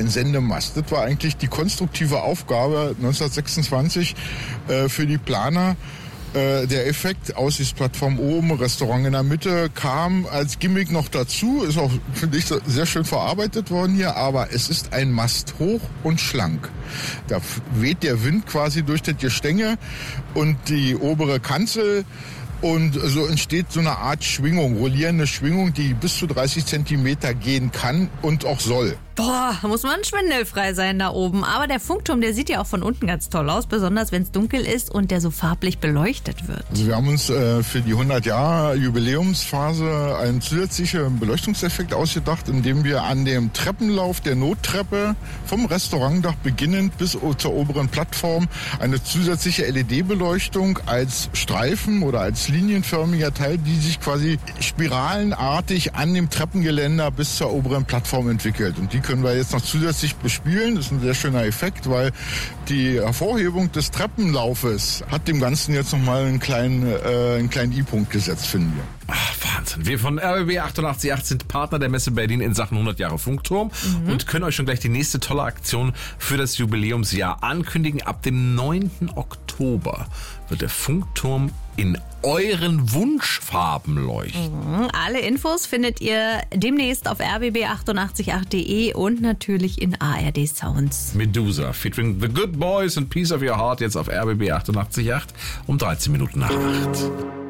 ein Sendemast. Das war eigentlich die konstruktive Aufgabe 1926 für die Planer. Der Effekt, Aussichtsplattform oben, Restaurant in der Mitte, kam als Gimmick noch dazu. Ist auch, finde ich, sehr schön verarbeitet worden hier. Aber es ist ein Mast, hoch und schlank. Da weht der Wind quasi durch das Gestänge und die obere Kanzel. Und so entsteht so eine Art Schwingung, rollierende Schwingung, die bis zu 30 Zentimeter gehen kann und auch soll. Boah, muss man schwindelfrei sein da oben. Aber der Funkturm, der sieht ja auch von unten ganz toll aus, besonders wenn es dunkel ist und der so farblich beleuchtet wird. Also wir haben uns für die 100-Jahr-Jubiläumsphase einen zusätzlichen Beleuchtungseffekt ausgedacht, indem wir an dem Treppenlauf der Nottreppe vom Restaurantdach beginnend bis zur oberen Plattform eine zusätzliche LED-Beleuchtung als Streifen oder als linienförmiger Teil, die sich quasi spiralenartig an dem Treppengeländer bis zur oberen Plattform entwickelt. Und die können wir jetzt noch zusätzlich bespielen. Das ist ein sehr schöner Effekt, weil die Hervorhebung des Treppenlaufes hat dem Ganzen jetzt nochmal einen kleinen I-Punkt gesetzt, finden wir. Ach, Wahnsinn. Wir von RBB 888 sind Partner der Messe Berlin in Sachen 100 Jahre Funkturm und können euch schon gleich die nächste tolle Aktion für das Jubiläumsjahr ankündigen. Ab dem 9. Oktober wird der Funkturm in euren Wunschfarben leuchten. Alle Infos findet ihr demnächst auf rbb888.de und natürlich in ARD Sounds. Medusa, featuring The Good Boys and Piece of Your Heart, jetzt auf RBB 888 um 13 Minuten nach 8.